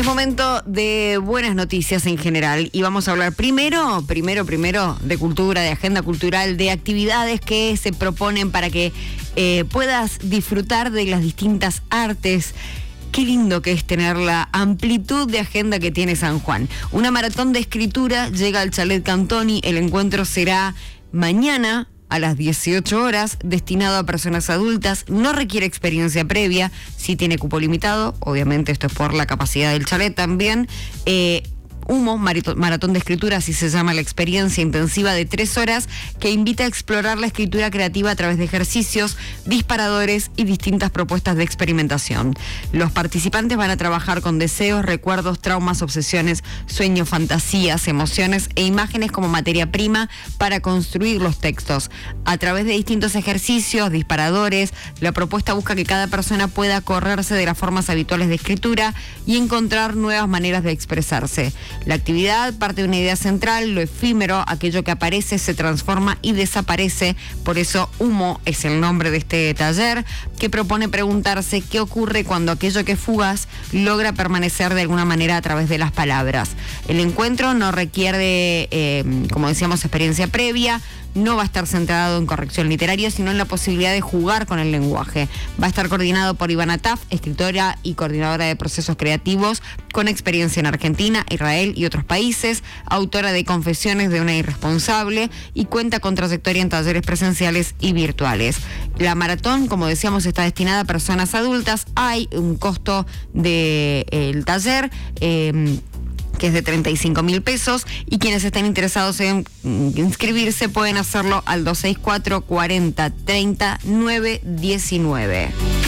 Es momento de buenas noticias en general y vamos a hablar primero de cultura, de agenda cultural, de actividades que se proponen para que puedas disfrutar de las distintas artes. Qué lindo que es tener la amplitud de agenda que tiene San Juan. Una maratón de escritura llega al Chalet Cantoni. El encuentro será mañana a las 18 horas, destinado a personas adultas. No requiere experiencia previa, sí tiene cupo limitado, obviamente esto es por la capacidad del chalet también. Humo, maratón de escritura, así se llama la experiencia intensiva de 3 horas que invita a explorar la escritura creativa a través de ejercicios, disparadores y distintas propuestas de experimentación. Los participantes van a trabajar con deseos, recuerdos, traumas, obsesiones, sueños, fantasías, emociones e imágenes como materia prima para construir los textos. A través de distintos ejercicios, disparadores, la propuesta busca que cada persona pueda correrse de las formas habituales de escritura y encontrar nuevas maneras de expresarse. La actividad parte de una idea central: lo efímero, aquello que aparece, se transforma y desaparece. Por eso Humo es el nombre de este taller, que propone preguntarse qué ocurre cuando aquello que es fugaz logra permanecer de alguna manera a través de las palabras. El encuentro no requiere, como decíamos, experiencia previa. No va a estar centrado en corrección literaria, sino en la posibilidad de jugar con el lenguaje. Va a estar coordinado por Ivana Taf, escritora y coordinadora de procesos creativos, con experiencia en Argentina, Israel y otros países, autora de Confesiones de una irresponsable y cuenta con trayectoria en talleres presenciales y virtuales. La maratón, como decíamos, está destinada a personas adultas. Hay un costo del taller, que es de 35.000 pesos, y quienes estén interesados en inscribirse pueden hacerlo al 264 40 30 919.